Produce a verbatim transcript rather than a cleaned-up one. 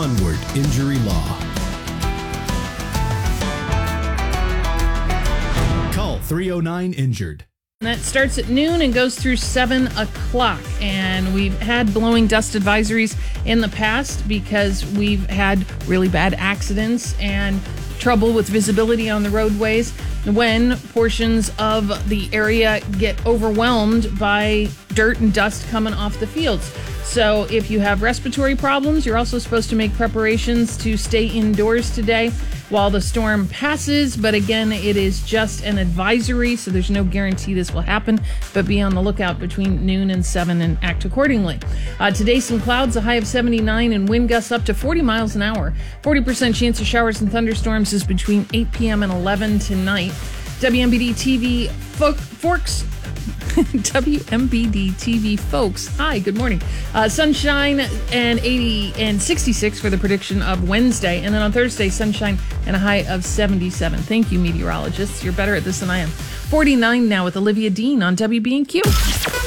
Onward Injury Law. Call three oh nine injured. That starts at noon and goes through seven o'clock. And we've had blowing dust advisories in the past because we've had really bad accidents and trouble with visibility on the roadways when portions of the area get overwhelmed by dirt and dust coming off the fields. So if you have respiratory problems, you're also supposed to make preparations to stay indoors today while the storm passes. But again, it is just an advisory, so there's no guarantee this will happen. But be on the lookout between noon and seven and act accordingly. Uh, today, some clouds, a high of seventy-nine, and wind gusts up to forty miles an hour. forty percent chance of showers and thunderstorms is between eight p.m. and eleven tonight. W M B D T V Fo- Forks. W M B D T V folks, hi, good morning. Uh, sunshine and eighty and sixty-six for the prediction of Wednesday. And then on Thursday, sunshine and a high of seventy-seven. Thank you, meteorologists. You're better at this than I am. forty-nine now with Olivia Dean on W B and Q.